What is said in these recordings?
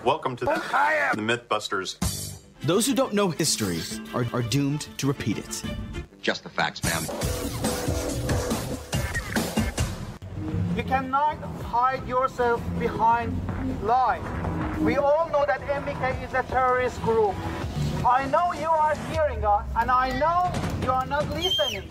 Welcome to the Mythbusters. Those who don't know history are doomed to repeat it. Just the facts, ma'am. You cannot hide yourself behind lies. We all know that MBK is a terrorist group. I know you are hearing us, and I know you are not listening.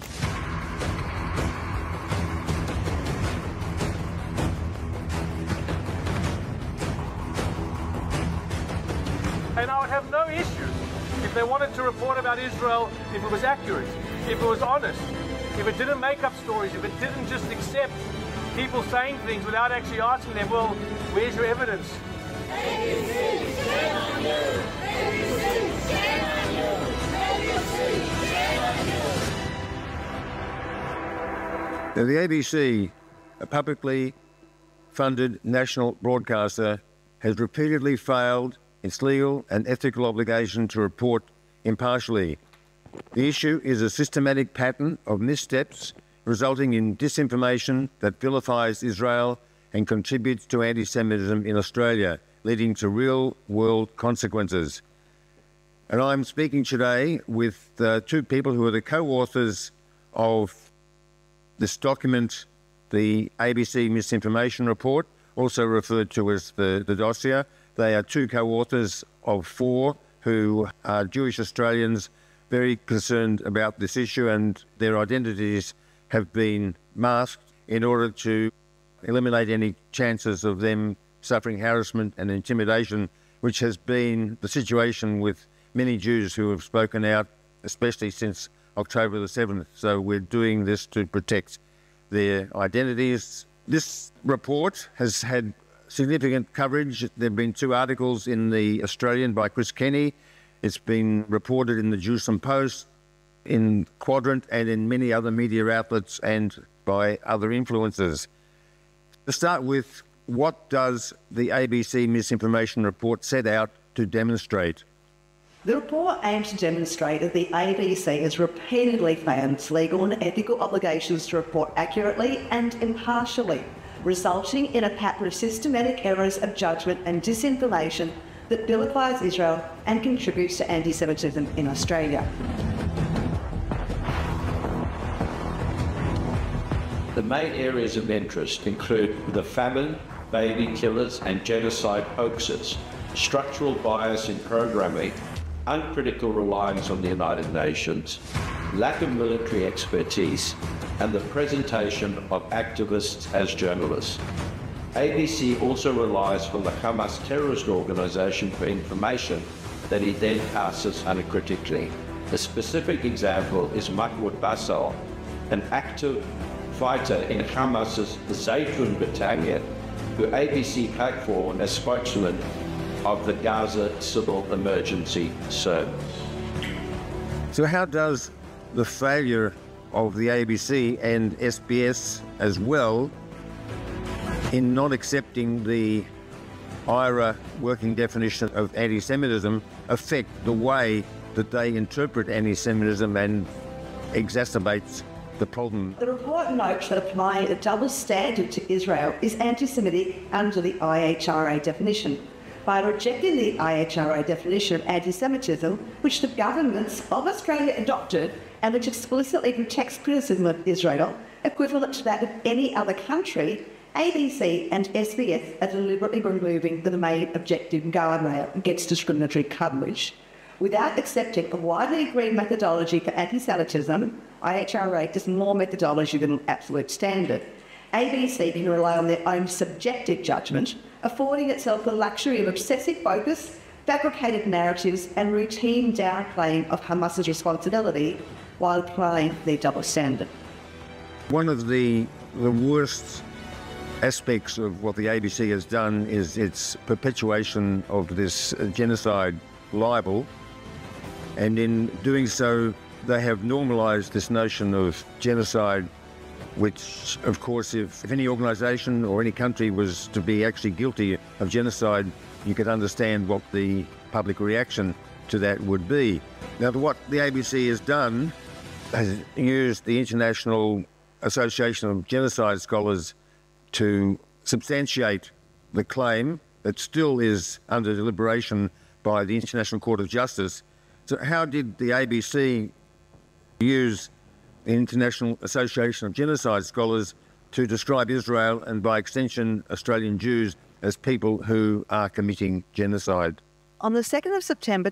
And I would have no issue if they wanted to report about Israel if it was accurate, if it was honest, if it didn't make up stories, if it didn't just accept people saying things without actually asking them, well, where's your evidence? ABC, shame on you! ABC, shame on you! ABC, shame on you! Now, the ABC, a publicly funded national broadcaster, has repeatedly failed its legal and ethical obligation to report impartially. The issue is a systematic pattern of missteps resulting in disinformation that vilifies Israel and contributes to anti-Semitism in Australia, leading to real-world consequences. And I'm speaking today with two people who are the co-authors of this document, the ABC Misinformation Report, also referred to as the dossier. They are two co-authors of four who are Jewish Australians very concerned about this issue, and their identities have been masked in order to eliminate any chances of them suffering harassment and intimidation, which has been the situation with many Jews who have spoken out, especially since October the 7th. So we're doing this to protect their identities. This report has had significant coverage. There have been two articles in the Australian by Chris Kenny. It's been reported in the Jerusalem Post, in Quadrant, and in many other media outlets and by other influencers. To start with, what does the ABC Misinformation Report set out to demonstrate? The report aims to demonstrate that the ABC has repeatedly failed its legal and ethical obligations to report accurately and impartially, resulting in a pattern of systematic errors of judgment and disinformation that vilifies Israel and contributes to anti-Semitism in Australia. The main areas of interest include the famine, baby killers and genocide hoaxes, structural bias in programming, uncritical reliance on the United Nations, lack of military expertise, and the presentation of activists as journalists. ABC also relies on the Hamas terrorist organization for information that it then passes uncritically. A specific example is Mahmoud Basal, an active fighter in Hamas's Zaytun battalion, who ABC paid for as spokesman of the Gaza Civil Emergency Service. So how does the failure of the ABC and SBS as well in not accepting the IHRA working definition of anti-Semitism affect the way that they interpret anti-Semitism and exacerbates the problem? The report notes that applying a double standard to Israel is anti-Semitic under the IHRA definition. By rejecting the IHRA definition of anti-Semitism, which the governments of Australia adopted and which explicitly protects criticism of Israel, equivalent to that of any other country, ABC and SBS are deliberately removing the main objective guardrail against discriminatory coverage. Without accepting a widely agreed methodology for anti-Semitism, IHRA is more methodology than an absolute standard. ABC can rely on their own subjective judgment, affording itself the luxury of obsessive focus, fabricated narratives and routine downplaying of Hamas's responsibility while applying their double standard. One of the worst aspects of what the ABC has done is its perpetuation of this genocide libel, and in doing so they have normalised this notion of genocide, which of course if any organisation or any country was to be actually guilty of genocide, you could understand what the public reaction to that would be. Now, what the ABC has done has used the International Association of Genocide Scholars to substantiate the claim that still is under deliberation by the International Court of Justice. So how did the ABC use the International Association of Genocide Scholars to describe Israel and, by extension, Australian Jews as people who are committing genocide? On the 2nd of September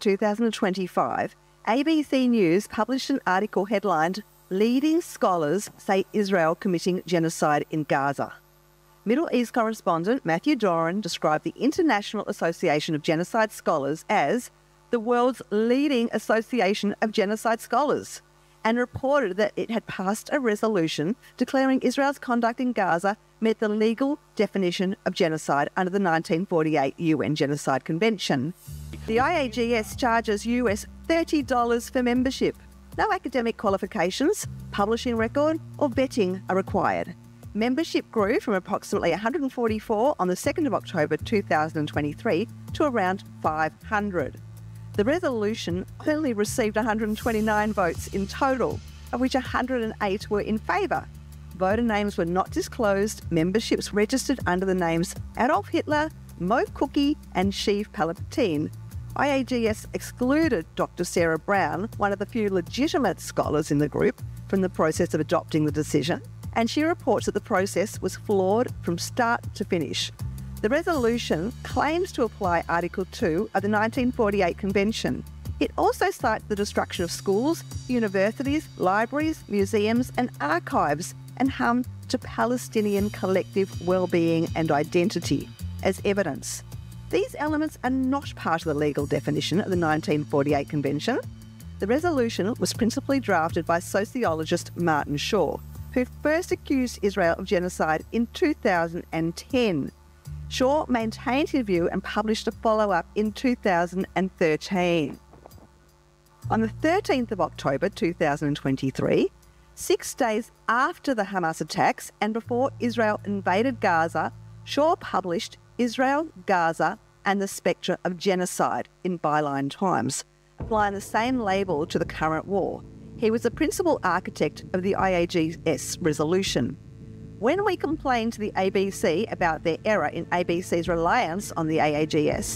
2025, ABC News published an article headlined, "Leading Scholars Say Israel Committing Genocide in Gaza." Middle East correspondent Matthew Doran described the International Association of Genocide Scholars as the world's leading association of genocide scholars, and reported that it had passed a resolution declaring Israel's conduct in Gaza met the legal definition of genocide under the 1948 UN Genocide Convention. The IAGS charges US $30 for membership. No academic qualifications, publishing record, or vetting are required. Membership grew from approximately 144 on the 2nd of October 2023 to around 500. The resolution only received 129 votes in total, of which 108 were in favour. Voter names were not disclosed, memberships registered under the names Adolf Hitler, Mo Cookie and Sheev Palpatine. IAGS excluded Dr. Sarah Brown, one of the few legitimate scholars in the group, from the process of adopting the decision, and she reports that the process was flawed from start to finish. The resolution claims to apply Article 2 of the 1948 Convention. It also cites the destruction of schools, universities, libraries, museums and archives and harm to Palestinian collective well-being and identity as evidence. These elements are not part of the legal definition of the 1948 Convention. The resolution was principally drafted by sociologist Martin Shaw, who first accused Israel of genocide in 2010. Shaw maintained his view and published a follow-up in 2013. On the 13th of October 2023, 6 days after the Hamas attacks and before Israel invaded Gaza, Shaw published Israel, Gaza and the Spectre of Genocide in Byline Times, applying the same label to the current war. He was the principal architect of the IAGS resolution. When we complained to the ABC about their error in ABC's reliance on the IAGS,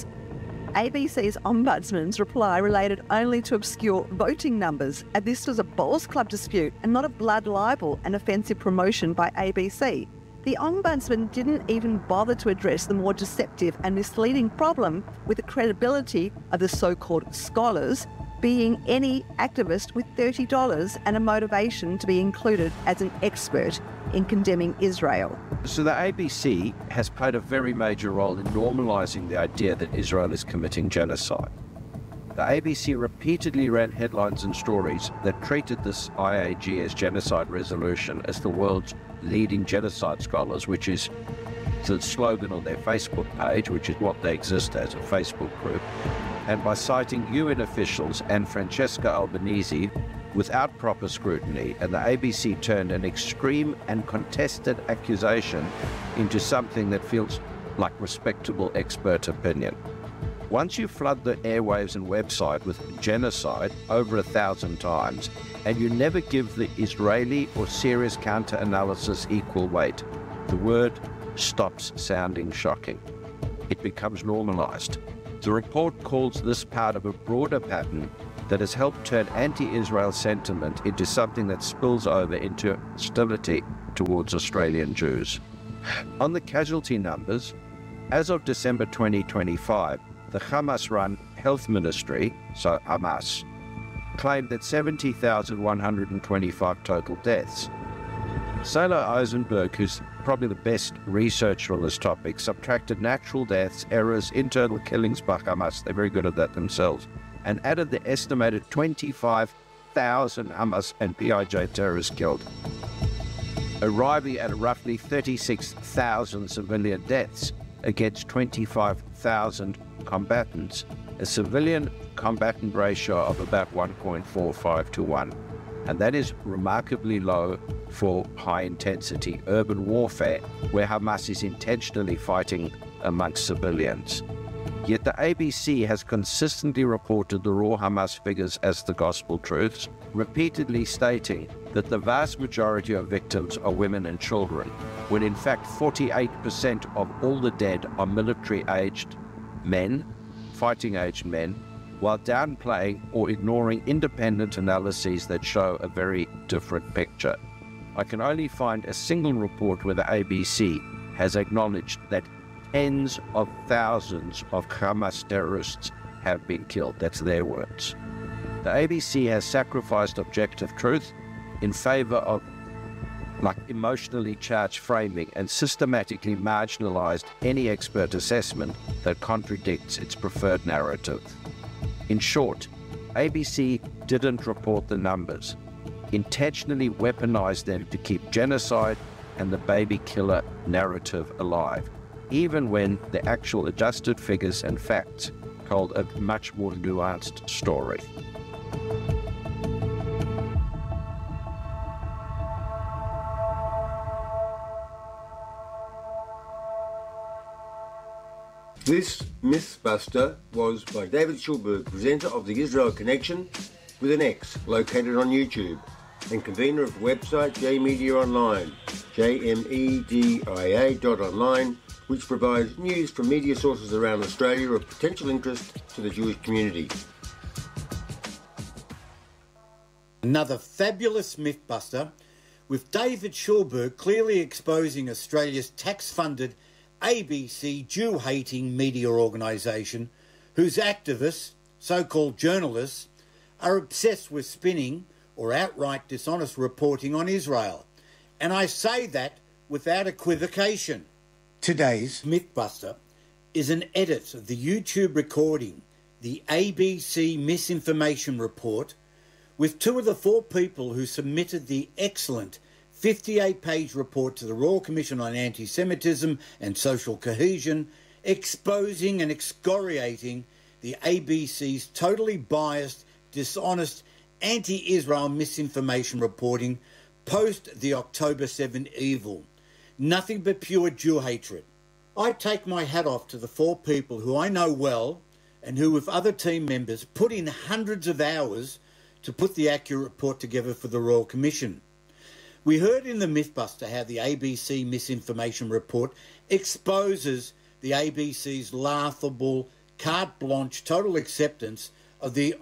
ABC's ombudsman's reply related only to obscure voting numbers, and this was a Bowls Club dispute and not a blood libel and offensive promotion by ABC. The ombudsman didn't even bother to address the more deceptive and misleading problem with the credibility of the so-called scholars being any activist with $30 and a motivation to be included as an expert in condemning Israel. So the ABC has played a very major role in normalising the idea that Israel is committing genocide. The ABC repeatedly ran headlines and stories that treated this IAGS genocide resolution as the world's leading genocide scholars, which is the slogan on their Facebook page, which is what they exist as, a Facebook group, and by citing UN officials and Francesca Albanese without proper scrutiny, and the ABC turned an extreme and contested accusation into something that feels like respectable expert opinion. Once you flood the airwaves and website with genocide over 1,000 times, and you never give the Israeli or serious counter-analysis equal weight, the word stops sounding shocking. It becomes normalized. The report calls this part of a broader pattern that has helped turn anti-Israel sentiment into something that spills over into hostility towards Australian Jews. On the casualty numbers, as of December 2025, the Hamas-run Health Ministry, so Hamas, claimed that 70,125 total deaths. Sailor Eisenberg, who's probably the best researcher on this topic, subtracted natural deaths, errors, internal killings by Hamas, they're very good at that themselves, and added the estimated 25,000 Hamas and PIJ terrorists killed, arriving at roughly 36,000 civilian deaths against 25,000 combatants, a civilian combatant ratio of about 1.45 to 1. And that is remarkably low for high-intensity urban warfare, where Hamas is intentionally fighting amongst civilians. Yet the ABC has consistently reported the raw Hamas figures as the gospel truths, repeatedly stating that the vast majority of victims are women and children, when in fact 48% of all the dead are military-aged men, fighting-aged men, while downplaying or ignoring independent analyses that show a very different picture. I can only find a single report where the ABC has acknowledged that tens of thousands of Hamas terrorists have been killed. That's their words. The ABC has sacrificed objective truth in favor of emotionally charged framing and systematically marginalized any expert assessment that contradicts its preferred narrative. In short, ABC didn't report the numbers, intentionally weaponized them to keep genocide and the baby killer narrative alive, even when the actual adjusted figures and facts told a much more nuanced story. This Mythbuster was by David Schulberg, presenter of the Israel Connection with an X, located on YouTube, and convener of the website JMedia Online, jmedia.online, which provides news from media sources around Australia of potential interest to the Jewish community. Another fabulous Mythbuster, with David Schulberg clearly exposing Australia's tax-funded ABC Jew-hating media organisation, whose activists, so-called journalists, are obsessed with spinning or outright dishonest reporting on Israel. And I say that without equivocation. Today's Mythbuster is an edit of the YouTube recording, the ABC Misinformation Report, with two of the four people who submitted the excellent 58-page report to the Royal Commission on Anti-Semitism and Social Cohesion, exposing and excoriating the ABC's totally biased, dishonest, anti-Israel misinformation reporting post the October 7 evil. Nothing but pure Jew hatred. I take my hat off to the four people who I know well and who, with other team members, put in hundreds of hours to put the accurate report together for the Royal Commission. We heard in the Mythbuster how the ABC Misinformation Report exposes the ABC's laughable, carte blanche total acceptance of the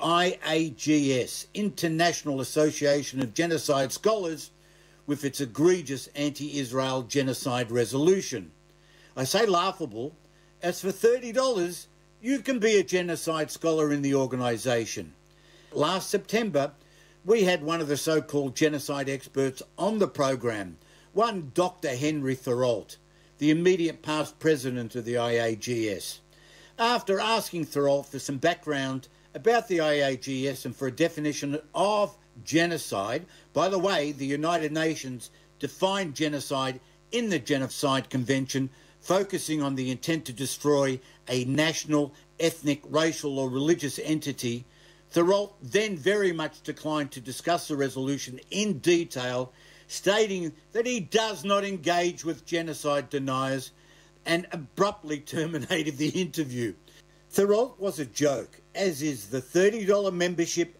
IAGS, International Association of Genocide Scholars, with its egregious anti-Israel genocide resolution. I say laughable, as for $30, you can be a genocide scholar in the organisation. Last September, we had one of the so-called genocide experts on the program, one Dr. Henry Thorold, the immediate past president of the IAGS. After asking Thorold for some background about the IAGS and for a definition of genocide, by the way, the United Nations defined genocide in the Genocide Convention, focusing on the intent to destroy a national, ethnic, racial or religious entity. Thorold then very much declined to discuss the resolution in detail, stating that he does not engage with genocide deniers, and abruptly terminated the interview. Thorold was a joke, as is the $30 membership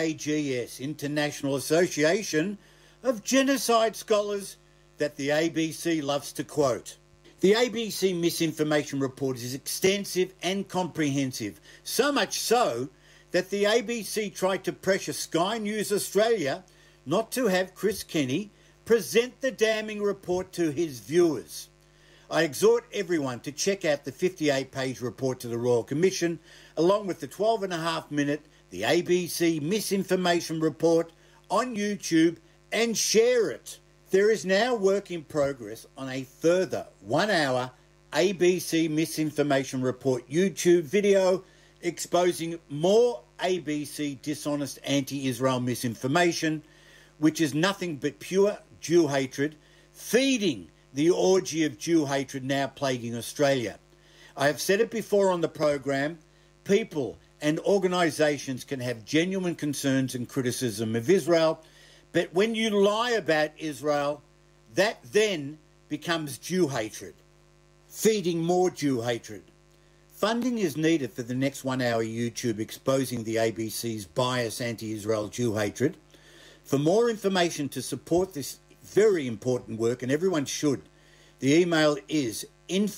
IAGS, International Association of Genocide Scholars, that the ABC loves to quote. The ABC Misinformation Report is extensive and comprehensive, so much so that the ABC tried to pressure Sky News Australia not to have Chris Kenny present the damning report to his viewers. I exhort everyone to check out the 58-page report to the Royal Commission, along with the 12.5-minute The ABC Misinformation Report on YouTube, and share it. There is now work in progress on a further 1-hour ABC Misinformation Report YouTube video exposing more ABC dishonest anti-Israel misinformation, which is nothing but pure Jew hatred, feeding the orgy of Jew hatred now plaguing Australia. I have said it before on the program, people and organisations can have genuine concerns and criticism of Israel, but when you lie about Israel, that then becomes Jew hatred, feeding more Jew hatred. Funding is needed for the next 1-hour YouTube exposing the ABC's bias anti-Israel Jew hatred. For more information to support this very important work, and everyone should, The email is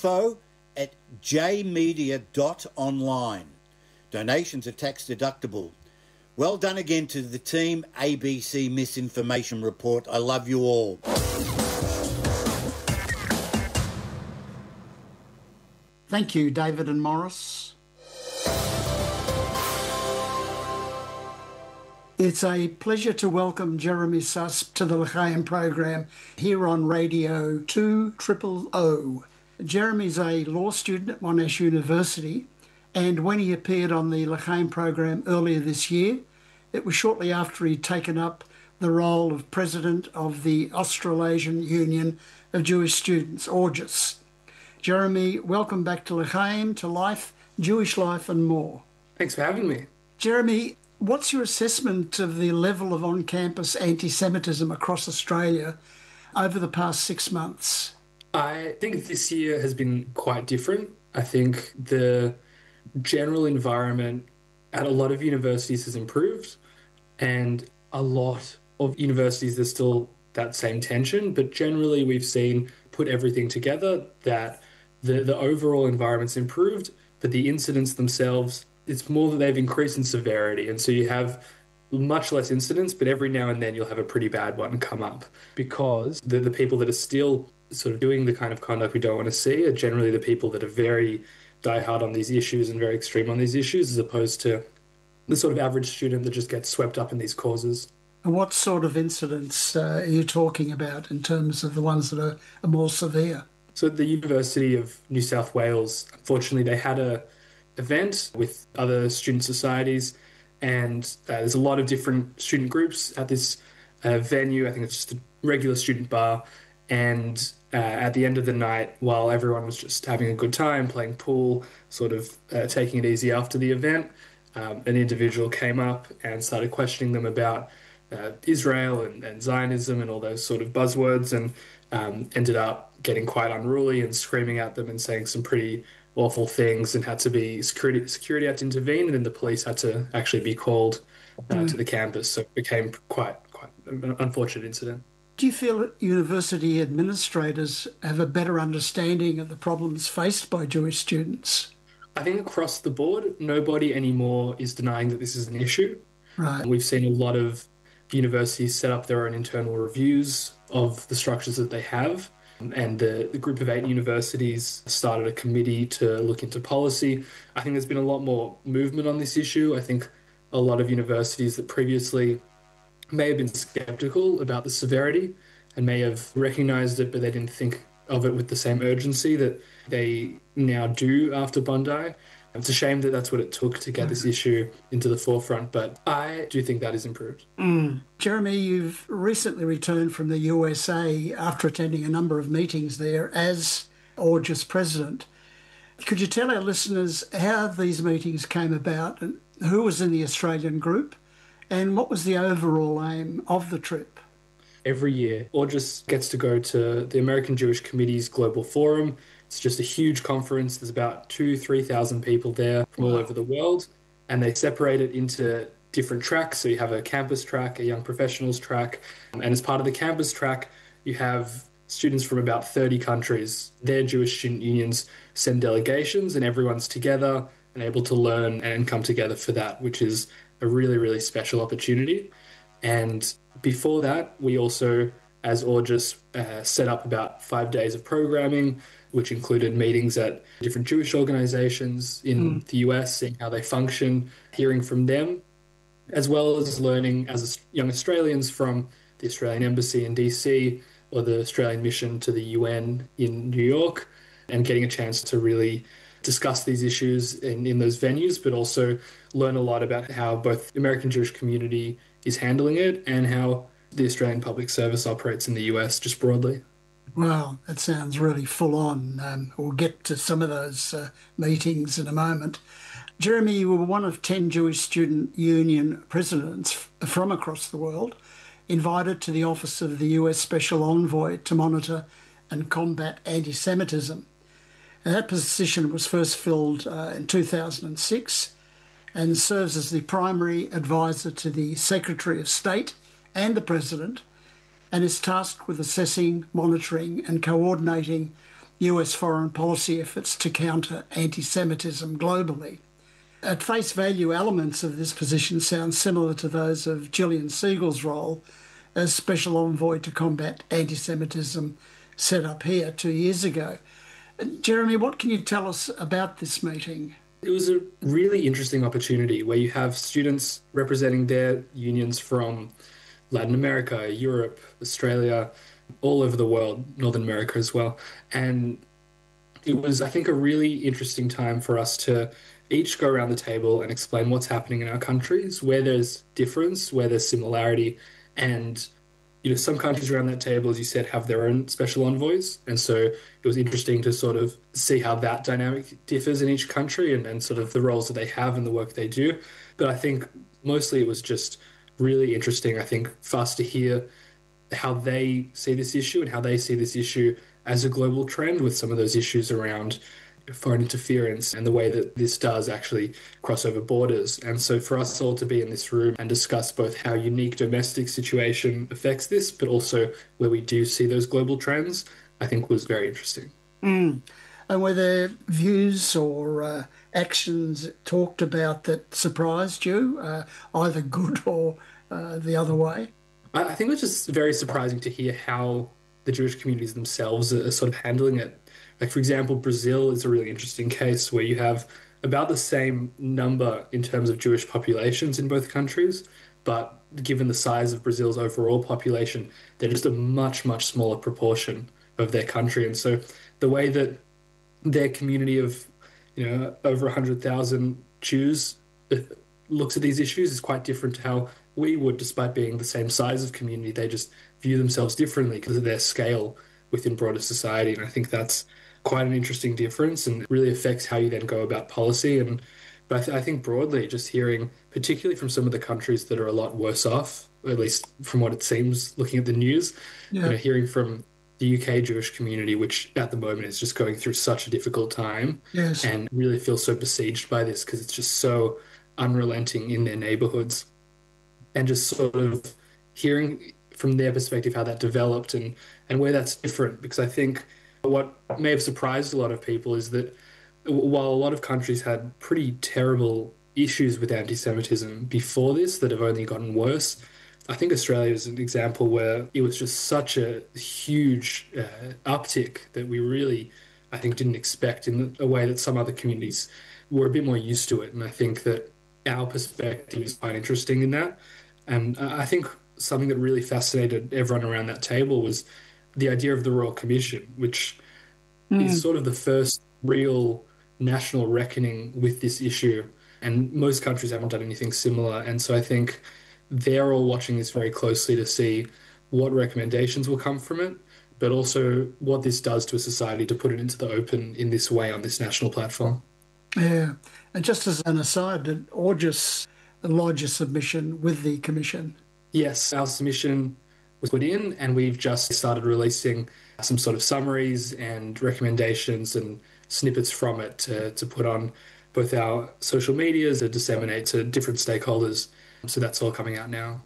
info@jmedia.online. Donations are tax deductible. Well done again to the team ABC Misinformation Report. I love you all. Thank you, David and Morris. It's a pleasure to welcome Jeremy Suss to the L'Chaim program here on Radio 200. Jeremy's a law student at Monash University, and when he appeared on the L'Chaim program earlier this year, it was shortly after he'd taken up the role of president of the Australasian Union of Jewish Students, AUJUS. Jeremy, welcome back to L'Chaim, to Life, Jewish Life and more. Thanks for having me. Jeremy, what's your assessment of the level of on-campus anti-Semitism across Australia over the past 6 months? I think this year has been quite different. I think the general environment at a lot of universities has improved, and a lot of universities, there's still that same tension, but generally we've seen, put everything together, that the overall environment's improved, but the incidents themselves, it's more that they've increased in severity. And so you have much less incidents, but every now and then you'll have a pretty bad one come up, because the people that are still sort of doing the kind of conduct we don't want to see are generally the people that are very diehard on these issues and very extreme on these issues, as opposed to the sort of average student that just gets swept up in these causes. And what sort of incidents are you talking about in terms of the ones that are more severe? So the University of New South Wales, unfortunately, they had a event with other student societies, and there's a lot of different student groups at this venue. I think it's just a regular student bar. And at the end of the night, while everyone was just having a good time, playing pool, sort of taking it easy after the event, an individual came up and started questioning them about Israel and Zionism and all those sort of buzzwords, and ended up getting quite unruly and screaming at them and saying some pretty awful things, and had to be security had to intervene, and then the police had to actually be called to the campus. So it became quite an unfortunate incident. Do you feel that university administrators have a better understanding of the problems faced by Jewish students? I think across the board, nobody anymore is denying that this is an issue. Right. We've seen a lot of universities set up their own internal reviews of the structures that they have. And the group of 8 universities started a committee to look into policy. I think there's been a lot more movement on this issue. I think a lot of universities that previously may have been skeptical about the severity and may have recognized it, but they didn't think of it with the same urgency that they now do after Bondi. It's a shame that that's what it took to get this issue into the forefront, but I do think that is improved. Jeremy, you've recently returned from the USA after attending a number of meetings there as AUJUS president. Could you tell our listeners how these meetings came about, and who was in the Australian group, and what was the overall aim of the trip? Every year, AUJUS gets to go to the American Jewish Committee's Global Forum. It's just a huge conference. There's about 2,000-3,000 people there from all over the world, and they separate it into different tracks. So you have a campus track, a young professionals track, and as part of the campus track, you have students from about 30 countries. Their Jewish student unions send delegations, and everyone's together and able to learn and come together for that, which is a really, really special opportunity. And before that, we also, as AUJUS, set up about 5 days of programming, which included meetings at different Jewish organizations in the US, seeing how they function, hearing from them, as well as learning as young Australians from the Australian Embassy in DC or the Australian Mission to the UN in New York, and getting a chance to really discuss these issues in those venues, but also learn a lot about how both the American Jewish community is handling it and how the Australian Public Service operates in the US just broadly. Wow, that sounds really full on. We'll get to some of those meetings in a moment. Jeremy, you were one of 10 Jewish Student Union presidents from across the world, invited to the office of the US Special Envoy to monitor and combat anti-Semitism. And that position was first filled in 2006 and serves as the primary advisor to the Secretary of State and the President and is tasked with assessing, monitoring and coordinating US foreign policy efforts to counter anti-Semitism globally. At face value, elements of this position sound similar to those of Gillian Siegel's role as Special Envoy to combat anti-Semitism set up here 2 years ago. Jeremy, what can you tell us about this meeting? It was a really interesting opportunity where you have students representing their unions from Latin America, Europe, Australia, all over the world, Northern America as well. And it was, I think, a really interesting time for us to each go around the table and explain what's happening in our countries, where there's difference, where there's similarity. And, you know, some countries around that table, as you said, have their own special envoys. And so it was interesting to sort of see how that dynamic differs in each country and sort of the roles that they have and the work they do. But I think mostly it was just really interesting, I think, for us to hear how they see this issue and how they see this issue as a global trend with some of those issues around foreign interference and the way that this does actually cross over borders. And so for us all to be in this room and discuss both how unique domestic situation affects this, but also where we do see those global trends, I think was very interesting. And were there views or actions talked about that surprised you, either good or the other way? I think it was just very surprising to hear how the Jewish communities themselves are sort of handling it. Like, for example, Brazil is a really interesting case where you have about the same number in terms of Jewish populations in both countries, but given the size of Brazil's overall population, they're just a much, much smaller proportion of their country. And so the way that their community of, you know, over 100,000 Jews looks at these issues is quite different to how we would, despite being the same size of community. They just view themselves differently because of their scale within broader society. And I think that's quite an interesting difference and really affects how you then go about policy. But I think broadly, just hearing, particularly from some of the countries that are a lot worse off, at least from what it seems, looking at the news, you know, hearing from the UK Jewish community, which at the moment is just going through such a difficult time and really feels so besieged by this because it's just so unrelenting in their neighbourhoods. And just sort of hearing from their perspective how that developed and where that's different. Because I think what may have surprised a lot of people is that while a lot of countries had pretty terrible issues with anti-Semitism before this that have only gotten worse, I think Australia is an example where it was just such a huge uptick that we really, I think, didn't expect in a way that some other communities were a bit more used to it. And I think that our perspective is quite interesting in that. And I think something that really fascinated everyone around that table was the idea of the Royal Commission, which is sort of the first real national reckoning with this issue. And most countries haven't done anything similar. And so I think they're all watching this very closely to see what recommendations will come from it, but also what this does to a society to put it into the open in this way on this national platform. Yeah. And just as an aside, did August lodge a submission with the Commission? Yes, our submission was put in and we've just started releasing some sort of summaries and recommendations and snippets from it to put on both our social medias to disseminate to different stakeholders. So that's all coming out now.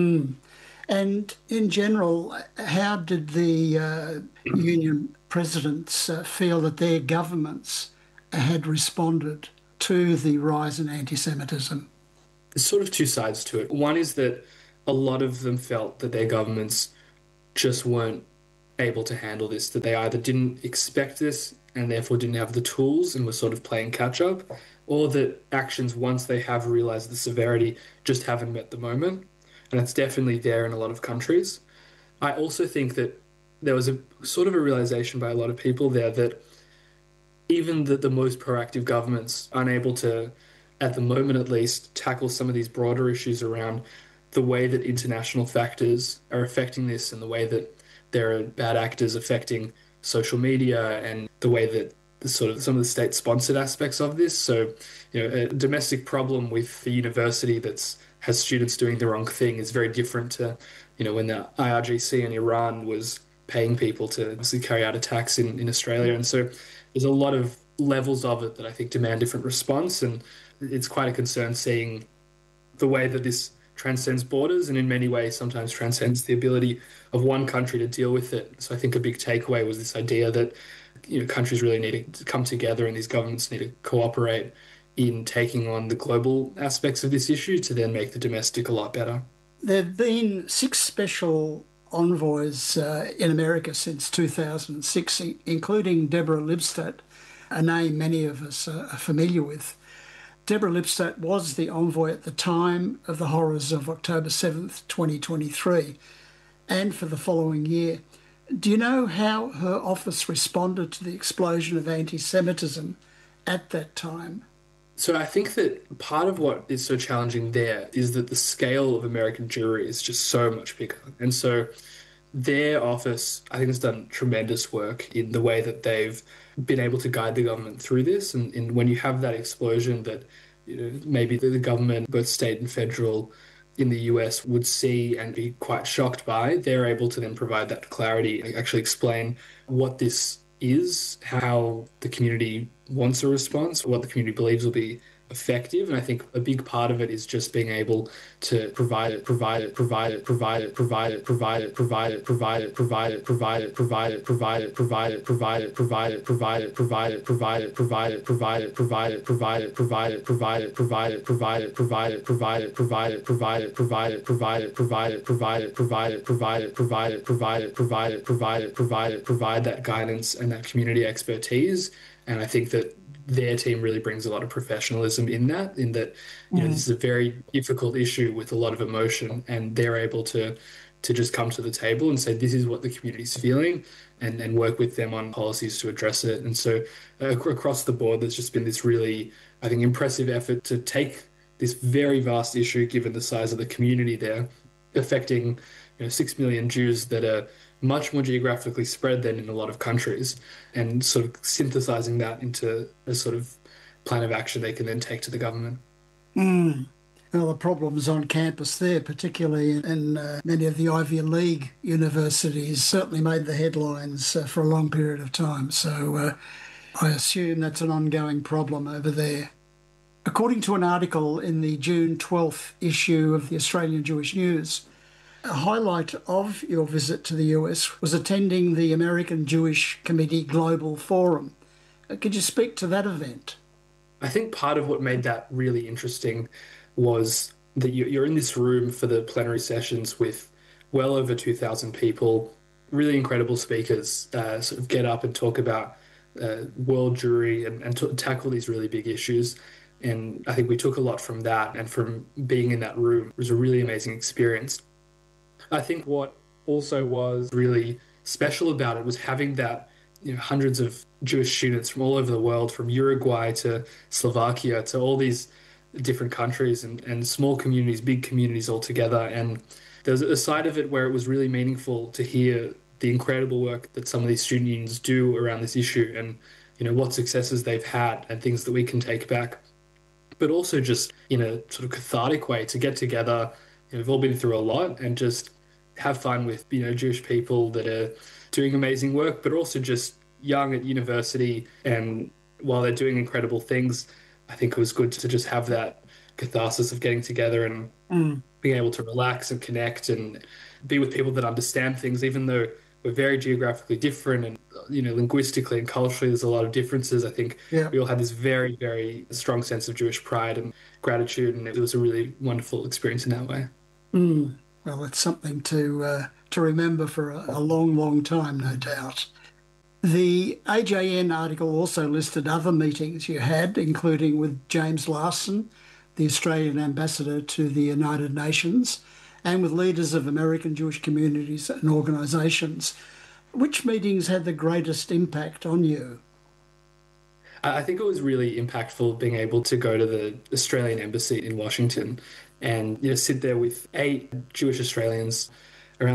And in general, how did the union presidents feel that their governments had responded to the rise in anti-Semitism? There's sort of two sides to it. One is that a lot of them felt that their governments just weren't able to handle this, that they either didn't expect this and therefore didn't have the tools and were sort of playing catch-up, or that actions, once they have realised the severity, just haven't met the moment. And that's definitely there in a lot of countries. I also think that there was a sort of a realisation by a lot of people there that even the most proactive governments unable to, at the moment at least, tackle some of these broader issues around the way that international factors are affecting this and the way that there are bad actors affecting social media and the way that some of the state-sponsored aspects of this. So, you know, a domestic problem with the university has students doing the wrong thing is very different to, you know, when the IRGC in Iran was paying people to carry out attacks in Australia. And so there's a lot of levels of it that I think demand different response. And it's quite a concern seeing the way that this transcends borders and in many ways sometimes transcends the ability of one country to deal with it. So I think a big takeaway was this idea that countries really need to come together and these governments need to cooperate in taking on the global aspects of this issue to then make the domestic a lot better. There have been 6 special envoys in America since 2006, including Deborah Lipstadt, a name many of us are familiar with. Deborah Lipstadt was the envoy at the time of the horrors of October 7th, 2023, and for the following year. Do you know how her office responded to the explosion of anti-Semitism at that time? So I think that part of what is so challenging there is that the scale of American Jewry is just so much bigger. And so their office, I think, has done tremendous work in the way that they've been able to guide the government through this. And when you have that explosion that maybe the government, both state and federal, in the US would see and be quite shocked by, they're able to then provide that clarity, actually explain what this is, how the community wants a response, what the community believes will be effective. And I think a big part of it is just being able to provide it. Provide that guidance and that community expertise. And I think that their team really brings a lot of professionalism in that this is a very difficult issue with a lot of emotion, and they're able to just come to the table and say, this is what the community's feeling, and work with them on policies to address it. And so across the board, there's just been this really, I think, impressive effort to take this very vast issue, given the size of the community there, affecting 6 million Jews that are much more geographically spread than in a lot of countries, and sort of synthesizing that into a sort of plan of action they can then take to the government. Well, the problems on campus there, particularly in many of the Ivy League universities, certainly made the headlines for a long period of time. So I assume that's an ongoing problem over there. According to an article in the June 12th issue of the Australian Jewish News, a highlight of your visit to the US was attending the American Jewish Committee Global Forum. Could you speak to that event? I think part of what made that really interesting was that you're in this room for the plenary sessions with well over 2,000 people, really incredible speakers, sort of get up and talk about world Jewry and tackle these really big issues. And I think we took a lot from that, and from being in that room. It was a really amazing experience. I think what also was really special about it was having that, hundreds of Jewish students from all over the world, from Uruguay to Slovakia to all these different countries and small communities, big communities all together. And there's a side of it where it was really meaningful to hear the incredible work that some of these student unions do around this issue, and what successes they've had and things that we can take back. But also just in a sort of cathartic way to get together. We've all been through a lot, and just have fun with Jewish people that are doing amazing work, but also just young at university. And while they're doing incredible things, I think it was good to just have that catharsis of getting together and being able to relax and connect and be with people that understand things, even though we're very geographically different and linguistically and culturally there's a lot of differences. I think we all had this very, very strong sense of Jewish pride and gratitude, and it was a really wonderful experience in that way. Well, it's something to remember for a long, long time, no doubt. The AJN article also listed other meetings you had, including with James Larson, the Australian ambassador to the United Nations, and with leaders of American Jewish communities and organisations. Which meetings had the greatest impact on you? I think it was really impactful being able to go to the Australian Embassy in Washington and sit there with 8 Jewish Australians